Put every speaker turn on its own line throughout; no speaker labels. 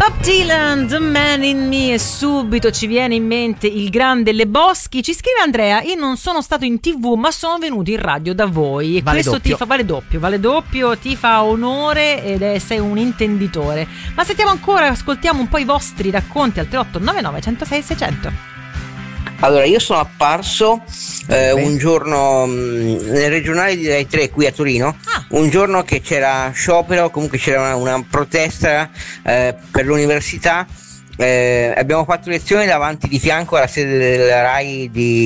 Bob Dylan, The Man in Me, e subito ci viene in mente il grande Le Boschi. Ci scrive Andrea: io non sono stato in TV ma sono venuto in radio da voi, e
vale
questo
doppio.
vale doppio, ti fa onore sei un intenditore. Ma sentiamo ancora, ascoltiamo un po' i vostri racconti al 3899 106 600.
Allora, io sono apparso un giorno nel regionale di Rai 3 qui a Torino, un giorno che c'era sciopero, comunque c'era una protesta per l'università. Abbiamo fatto lezione davanti di fianco alla sede della Rai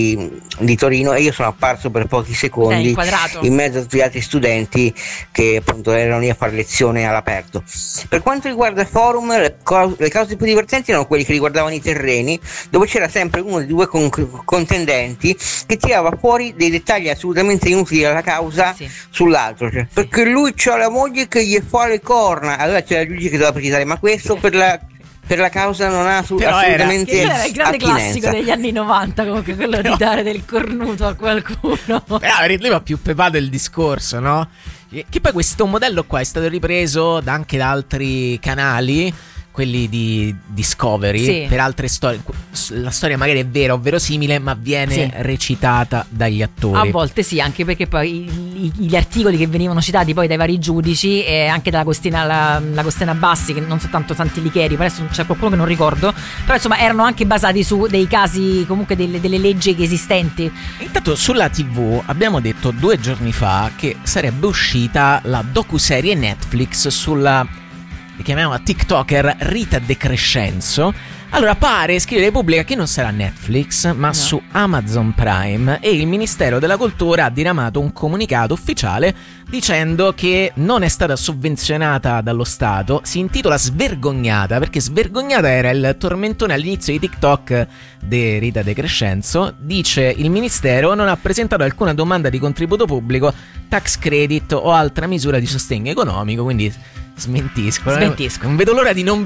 di Torino, e io sono apparso per pochi secondi in mezzo a tutti gli altri studenti che appunto erano lì a fare lezione all'aperto. Per quanto riguarda il forum, le cose più divertenti erano quelle che riguardavano i terreni, dove c'era sempre uno dei due contendenti che tirava fuori dei dettagli assolutamente inutili alla causa sull'altro, cioè, perché lui c'ha la moglie che gli fa le corna. Allora c'era il giudice che doveva precisare: ma questo per la causa non ha assolutamente
era il grande
attinenza.
classico degli anni 90, comunque, quello di dare del cornuto a qualcuno.
Però lui va più pepato il discorso, no? Che poi questo modello qua è stato ripreso anche da altri canali, quelli di Discovery, per altre storie. La storia magari è vera o verosimile, ma viene recitata dagli attori.
A volte sì, anche perché poi gli articoli che venivano citati poi dai vari giudici, e anche dalla la Costena Bassi, che non soltanto Santilicheri, adesso c'è qualcuno che non ricordo, però insomma erano anche basati su dei casi, comunque delle leggi esistenti.
Intanto sulla TV abbiamo detto 2 giorni fa che sarebbe uscita la docuserie Netflix sulla, li chiamiamo TikToker, Rita De Crescenzo. Allora pare, scrive Repubblica, che non sarà Netflix ma su Amazon Prime, e il Ministero della Cultura ha diramato un comunicato ufficiale dicendo che non è stata sovvenzionata dallo Stato. Si intitola Svergognata, perché Svergognata era il tormentone all'inizio di TikTok di Rita De Crescenzo. Dice il Ministero non ha presentato alcuna domanda di contributo pubblico, tax credit o altra misura di sostegno economico, quindi smentisco. Non vedo l'ora di non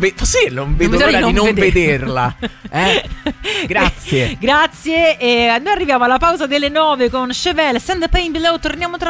vederla. Grazie.
Grazie. E noi arriviamo alla pausa delle 9 con Chevelle, Send the Pain Below. Torniamo tra